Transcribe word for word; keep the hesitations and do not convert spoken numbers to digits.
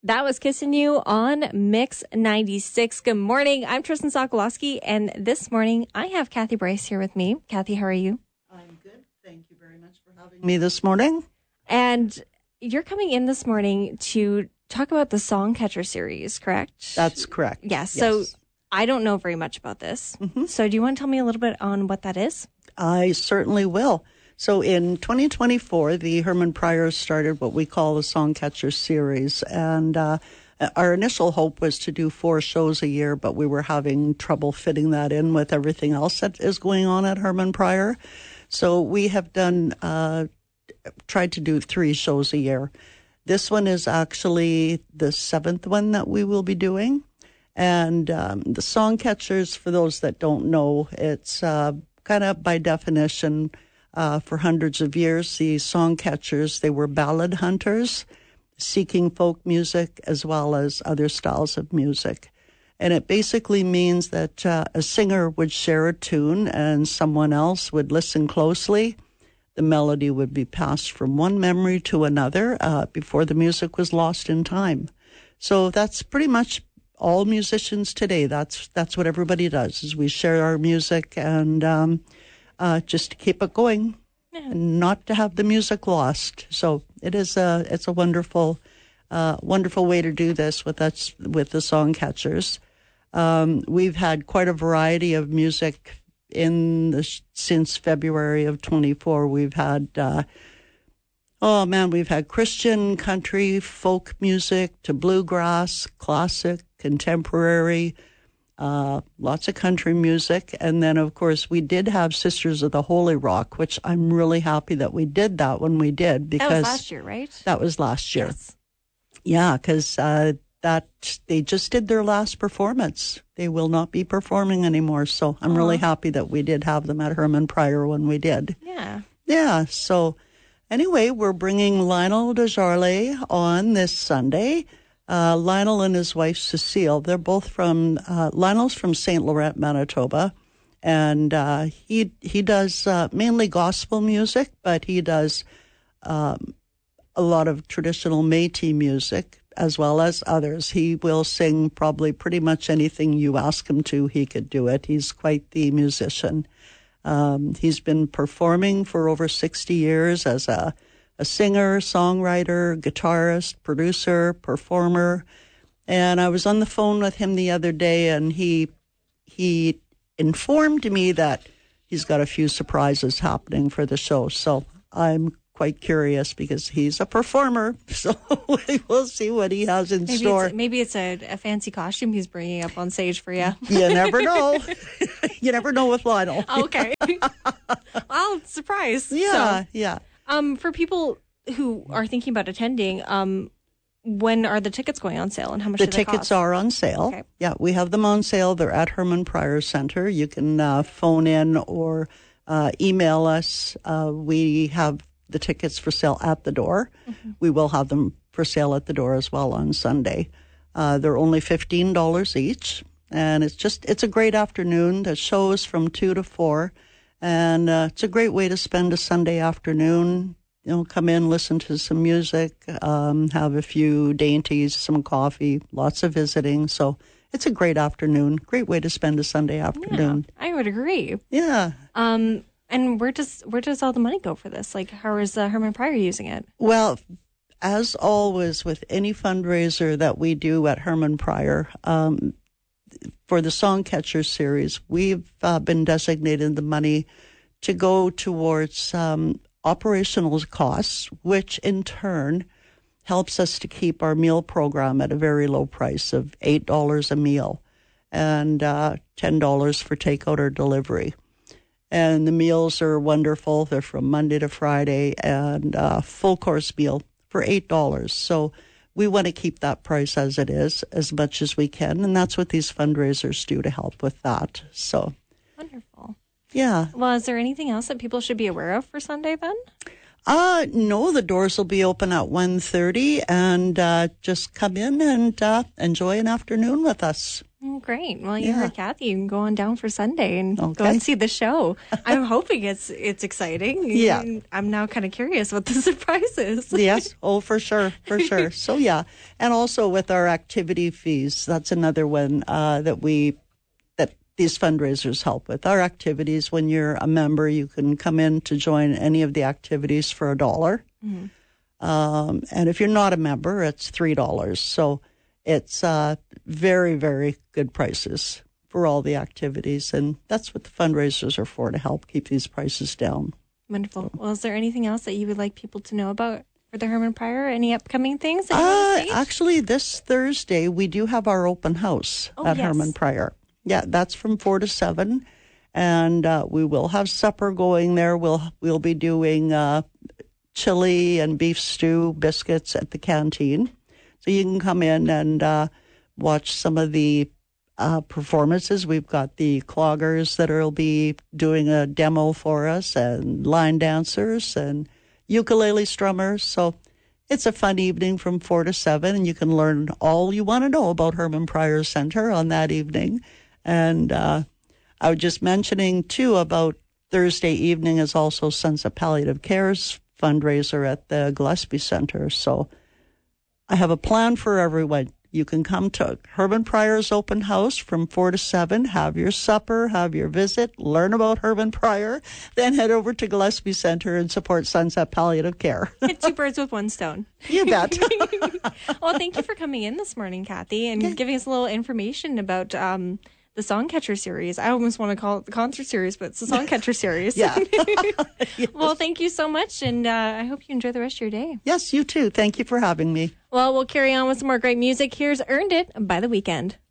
That was Kissing You on Mix ninety-six. Good morning. I'm Tristan Sokolowski, and this morning I have Kathy Bryce here with me. Kathy, how are you? I'm good. Thank you very much for having me this morning. And you're coming in this morning to talk about the Songcatcher series, correct? That's correct. Yes. Yes. So I don't know very much about this. Mm-hmm. So do you want to tell me a little bit on what that is? I certainly will. So in twenty twenty-four, the Herman Pryor started what we call the Songcatcher series. And uh, our initial hope was to do four shows a year, but we were having trouble fitting that in with everything else that is going on at Herman Pryor. So we have done, uh, tried to do three shows a year. This one is actually the seventh one that we will be doing. And um, the Songcatchers, for those that don't know, it's uh, kind of by definition, Uh, for hundreds of years, the Songcatchers, they were ballad hunters, seeking folk music as well as other styles of music. And it basically means that uh, a singer would share a tune and someone else would listen closely. The melody would be passed from one memory to another uh, before the music was lost in time. So that's pretty much all musicians today. That's that's what everybody does, is we share our music and um Uh, just to keep it going, yeah, and not to have the music lost. So it is a it's a wonderful, uh, wonderful way to do this with us with the Songcatchers. Um, we've had quite a variety of music in the since February of twenty-four. We've had uh, oh man, we've had Christian, country, folk music to bluegrass, classic, contemporary. Uh, lots of country music. And then, of course, we did have Sisters of the Holy Rock, which I'm really happy that we did that when we did. Because that was last year, right? That was last year. Yes. Yeah, because uh, that they just did their last performance. They will not be performing anymore. So I'm Aww. really happy that we did have them at Herman Pryor when we did. Yeah. Yeah. So anyway, we're bringing Lionel Desjardins on this Sunday. Uh, Lionel and his wife, Cecile, they're both from, uh, Lionel's from Saint Laurent, Manitoba, and uh, he he does uh, mainly gospel music, but he does um, a lot of traditional Métis music as well as others. He will sing probably pretty much anything you ask him to, he could do it. He's quite the musician. Um, he's been performing for over sixty years as a a singer, songwriter, guitarist, producer, performer. And I was on the phone with him the other day, and he he informed me that he's got a few surprises happening for the show. So I'm quite curious because he's a performer. So we'll see what he has in maybe store. It's, maybe it's a, a fancy costume he's bringing up on stage for you. You never know. You never know with Lionel. Okay. Well, surprise. Yeah, so. yeah. Um, for people who are thinking about attending, um, when are the tickets going on sale and how much the do they tickets cost? are on sale? Okay. Yeah, we have them on sale. They're at Herman Pryor Center. You can uh, phone in or uh, email us. Uh, we have the tickets for sale at the door. Mm-hmm. We will have them for sale at the door as well on Sunday. Uh, they're only fifteen dollars each, and it's just it's a great afternoon. The show is from two to four. And uh, it's a great way to spend a Sunday afternoon. You know, come in, listen to some music, um, have a few dainties, some coffee, lots of visiting. So it's a great afternoon. Great way to spend a Sunday afternoon. Yeah, I would agree. Yeah. Um, and where does where does all the money go for this? Like, how is uh, Herman Pryor using it? Well, as always with any fundraiser that we do at Herman Pryor, um, for the Songcatcher series, we've uh, been designated the money to go towards um, operational costs, which in turn helps us to keep our meal program at a very low price of eight dollars a meal and uh, ten dollars for takeout or delivery. And the meals are wonderful. They're from Monday to Friday, and uh, full course meal for eight dollars. So we want to keep that price as it is as much as we can, and that's what these fundraisers do to help with that. So wonderful. Yeah. Well, is there anything else that people should be aware of for Sunday then? Uh, no, the doors will be open at one thirty, and uh, just come in and uh, enjoy an afternoon with us. Oh, great. Well, you Yeah. heard Kathy. You can go on down for Sunday and go Okay. and see the show. I'm hoping it's it's exciting. Yeah. I'm now kind of curious what the surprise is. Yes. Oh, for sure. For sure. So, yeah. And also with our activity fees, that's another one uh, that we, that these fundraisers help with. Our activities, when you're a member, you can come in to join any of the activities for a dollar. Mhm. Um, and if you're not a member, it's three dollars. So it's uh, very, very good prices for all the activities. And that's what the fundraisers are for, to help keep these prices down. Wonderful. Well, is there anything else that you would like people to know about for the Herman Pryor? Any upcoming things that you want Uh, to say? actually, this Thursday, we do have our open house Oh, at yes. Herman Pryor. Yeah, that's from four to seven. And uh, we will have supper going there. We'll, we'll be doing uh, chili and beef stew biscuits at the canteen. So you can come in and uh, watch some of the uh, performances. We've got the cloggers that will be doing a demo for us, and line dancers and ukulele strummers. So it's a fun evening from four to seven, and you can learn all you want to know about Herman Pryor Center on that evening. And uh, I was just mentioning, too, about Thursday evening is also Sunset Palliative Care's fundraiser at the Gillespie Center. So I have a plan for everyone. You can come to Herman Pryor's open house from four to seven, have your supper, have your visit, learn about Herman Pryor, then head over to Gillespie Center and support Sunset Palliative Care. Hit two birds with one stone. You bet. Well, thank you for coming in this morning, Kathy, and Okay. giving us a little information about um, the Songcatcher series. I almost want to call it the concert series, but it's the Songcatcher series. Yeah. Well, thank you so much, and uh, I hope you enjoy the rest of your day. Yes, you too. Thank you for having me. Well, we'll carry on with some more great music. Here's Earned It by The Weeknd.